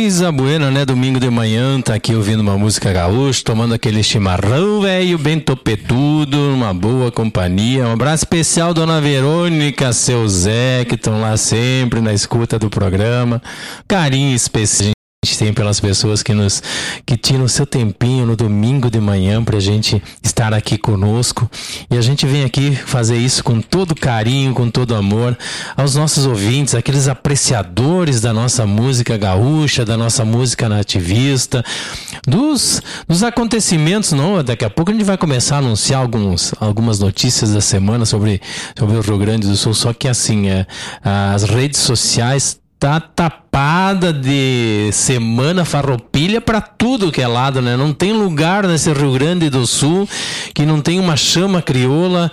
Coisa buena, né? Domingo de manhã, tá aqui ouvindo uma música gaúcha, tomando aquele chimarrão, velho, bem topetudo, uma boa companhia. Um abraço especial, dona Verônica, seu Zé, que estão lá sempre na escuta do programa. Carinho especial tem pelas pessoas que tiram o seu tempinho no domingo de manhã pra gente estar aqui conosco, e a gente vem aqui fazer isso com todo carinho, com todo amor aos nossos ouvintes, aqueles apreciadores da nossa música gaúcha, da nossa música nativista, dos acontecimentos. Não, daqui a pouco a gente vai começar a anunciar algumas notícias da semana sobre o Rio Grande do Sul, só que assim, as redes sociais tá tapada de semana farroupilha para tudo que é lado, né? Não tem lugar nesse Rio Grande do Sul que não tem uma chama crioula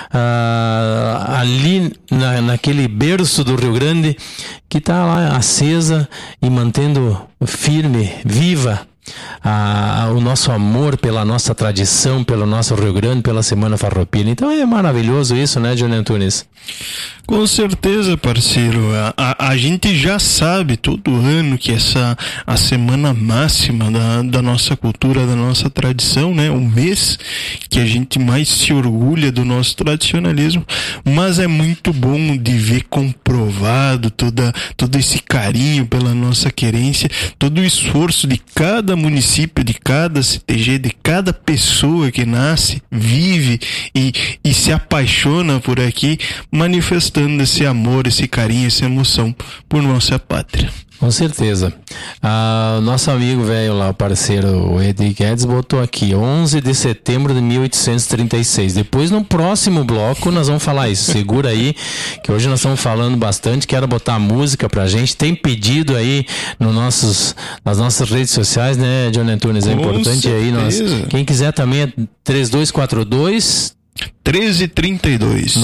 ali naquele berço do Rio Grande que tá lá acesa e mantendo firme, viva o nosso amor pela nossa tradição, pelo nosso Rio Grande, pela Semana Farroupilha. Então é maravilhoso isso, né, Johnny Antunes? Com certeza, parceiro. A gente já sabe todo ano que a semana máxima da nossa cultura, da nossa tradição, né? O mês que a gente mais se orgulha do nosso tradicionalismo, mas é muito bom de ver comprovado todo esse carinho pela nossa querência, todo o esforço de cada município, de cada CTG, de cada pessoa que nasce, vive e se apaixona por aqui, manifestando esse amor, esse carinho, essa emoção por nossa pátria. Com certeza. Nosso amigo velho lá, o parceiro, o Eddie Guedes, botou aqui 11 de setembro de 1836. Depois, no próximo bloco, nós vamos falar isso. Segura aí, que hoje nós estamos falando bastante. Quero botar música pra gente. Tem pedido aí nas nossas redes sociais, né, Johnny Antunes? É importante aí. Quem quiser também é 3242 1332.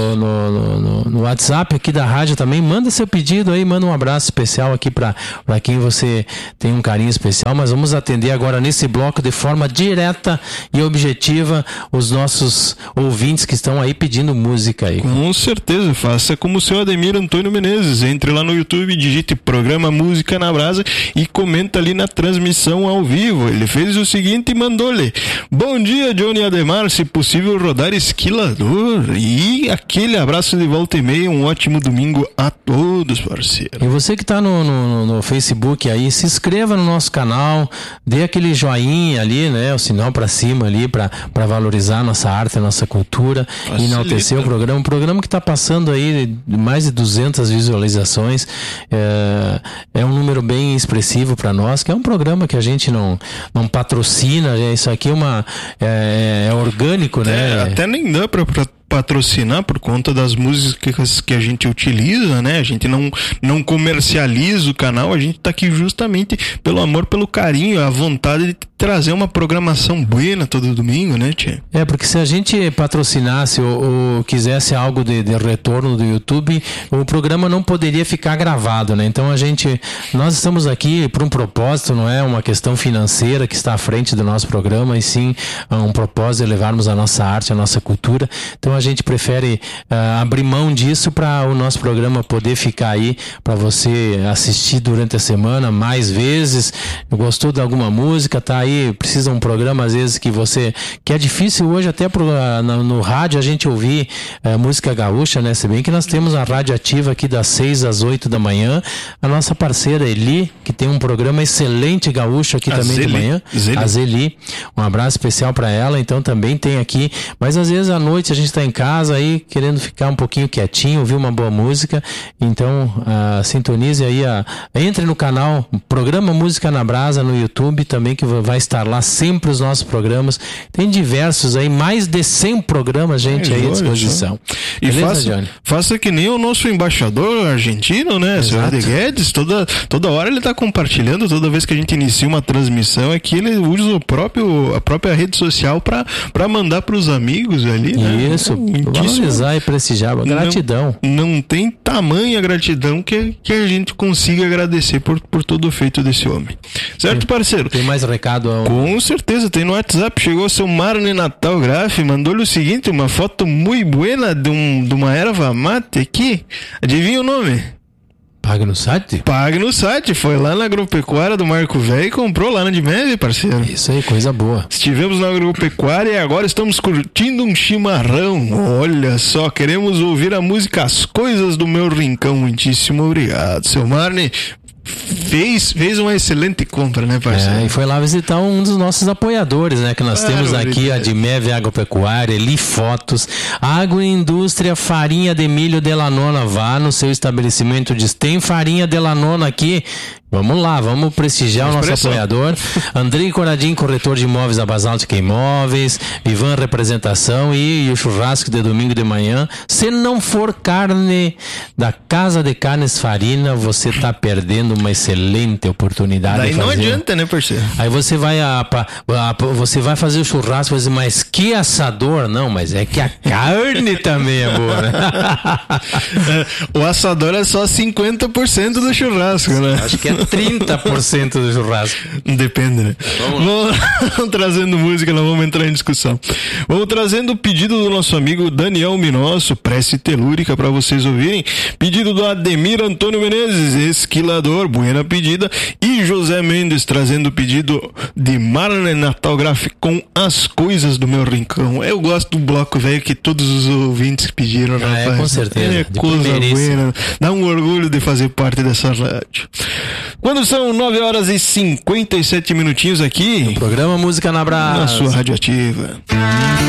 No WhatsApp aqui da rádio também, manda seu pedido aí, manda um abraço especial aqui para quem você tem um carinho especial, mas vamos atender agora nesse bloco de forma direta e objetiva os nossos ouvintes que estão aí pedindo música aí. Com certeza, faça como o seu Ademir Antônio Menezes, entre lá no YouTube, digite Programa Música na Brasa e comenta ali na transmissão ao vivo. Ele fez o seguinte e mandou-lhe: bom dia, Johnny Ademar, se possível rodar Esquilador, e aquele abraço de volta e meia, um ótimo domingo a todos, parceiro. E você que está no Facebook aí, se inscreva no nosso canal, dê aquele joinha ali, né, o sinal para cima ali, para valorizar a nossa arte, a nossa cultura, e enaltecer o programa que está passando aí mais de 200 visualizações, é um número bem expressivo para nós, que é um programa que a gente não patrocina, isso aqui é orgânico, né? Até nem dá para patrocinar por conta das músicas que a gente utiliza, né? A gente não comercializa o canal, a gente tá aqui justamente pelo amor, pelo carinho, a vontade de trazer uma programação buena todo domingo, né, tia? Porque se a gente patrocinasse ou quisesse algo de retorno do YouTube, o programa não poderia ficar gravado, né? Então nós estamos aqui por um propósito, não é uma questão financeira que está à frente do nosso programa, e sim um propósito de levarmos a nossa arte, a nossa cultura. Então a gente prefere abrir mão disso para o nosso programa poder ficar aí para você assistir durante a semana mais vezes. Gostou de alguma música, tá aí, precisa de um programa às vezes que é difícil hoje até no rádio a gente ouvir música gaúcha, né? Se bem que nós temos a rádio ativa aqui das 6 às 8 da manhã, a nossa parceira Eli, que tem um programa excelente gaúcho aqui também de manhã, a Zeli, um abraço especial para ela. Então também tem aqui, mas às vezes à noite a gente está em casa aí querendo ficar um pouquinho quietinho, ouvir uma boa música. Então sintonize aí, entre no canal Programa Música na Brasa no YouTube também, que vai estar lá sempre os nossos programas. Tem diversos aí, mais de 100 programas, gente, aí à disposição. E faça que nem o nosso embaixador argentino, né, senhor Eddie Guedes, toda hora ele está compartilhando, toda vez que a gente inicia uma transmissão aqui, ele usa a própria rede social para mandar para os amigos ali, né? Isso, valorizar e prestigiar, gratidão. Não tem tamanha gratidão que a gente consiga agradecer por todo o feito desse homem. Certo, parceiro? Tem mais recado? Com certeza, tem no WhatsApp. Chegou o seu Marne Natal Graf, mandou-lhe o seguinte: uma foto muito buena de uma erva mate aqui. Adivinha o nome? Pague no site? Pague no site. Foi lá na Agropecuária do Marco Velho e comprou lá na Dimeve, parceiro. Isso aí, coisa boa. Estivemos na Agropecuária e agora estamos curtindo um chimarrão. Olha só, queremos ouvir a música As Coisas do Meu Rincão. Muitíssimo obrigado, seu Marne. Fez uma excelente compra, né, parceiro? E foi lá visitar um dos nossos apoiadores, né? Que nós temos aqui, a Dimeve Agropecuária, Eli Fotos, Agroindústria Farinha de Milho Delanona. Vá no seu estabelecimento, diz, tem farinha Delanona aqui. Vamos lá, vamos prestigiar o nosso apoiador. Andrei Coradim, corretor de imóveis da Basáltica Imóveis, Vivan Representação e o churrasco de domingo de manhã. Se não for carne da Casa de Carnes Farina, você está perdendo uma excelente oportunidade. Daí de fazer. Não adianta, né, parceiro? Aí você vai você vai fazer o churrasco, vai dizer, mas que assador? Não, mas é que a carne também é boa, né? O assador é só 50% do churrasco, né? Acho que é 30% do churrasco. Depende, né? Vamos trazendo música, nós vamos entrar em discussão. Vamos trazendo o pedido do nosso amigo Daniel Minosso, prece telúrica para vocês ouvirem. Pedido do Ademir Antônio Menezes, esquilador, buena pedida. E José Mendes trazendo o pedido de Marlene Natal Graf com As Coisas do Meu Rincão. Eu gosto do bloco velho que todos os ouvintes pediram, rapaz. Com certeza. É coisa buena. Dá um orgulho de fazer parte dessa rádio. Quando são 9 horas e 57 minutinhos aqui, no programa Música na Brasa, na sua Radioativa.